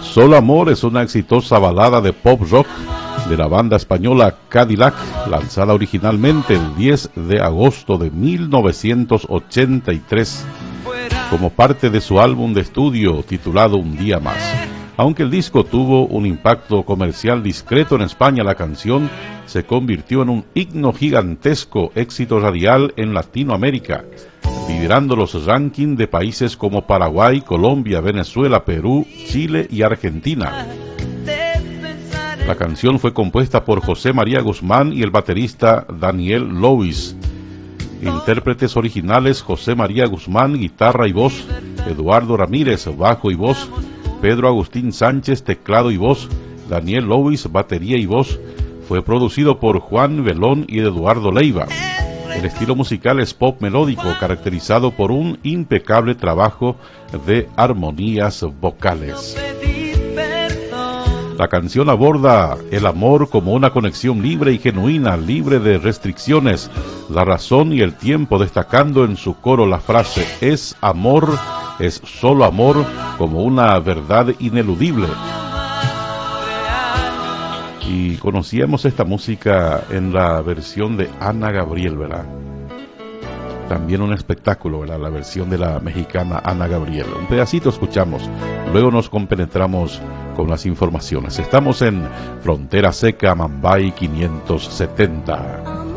Solo Amor es una exitosa balada de pop rock de la banda española Cadillac, lanzada originalmente el 10 de agosto de 1983 como parte de su álbum de estudio titulado Un Día Más. Aunque el disco tuvo un impacto comercial discreto en España, la canción se convirtió en un himno gigantesco éxito radial en Latinoamérica, liderando los rankings de países como Paraguay, Colombia, Venezuela, Perú, Chile y Argentina. La canción fue compuesta por José María Guzmán y el baterista Daniel Lewis. Intérpretes originales: José María Guzmán, guitarra y voz; Eduardo Ramírez, bajo y voz; Pedro Agustín Sánchez, teclado y voz; Daniel Lewis, batería y voz. Fue producido por Juan Belón y Eduardo Leiva. El estilo musical es pop melódico, caracterizado por un impecable trabajo de armonías vocales. La canción aborda el amor como una conexión libre y genuina, libre de restricciones, la razón y el tiempo, destacando en su coro la frase "es amor, es solo amor", como una verdad ineludible. Y conocíamos esta música en la versión de Ana Gabriel, ¿verdad? También un espectáculo, ¿verdad? La versión de la mexicana Ana Gabriel. Un pedacito escuchamos, luego nos compenetramos con las informaciones. Estamos en Frontera Seca, Mambay 570.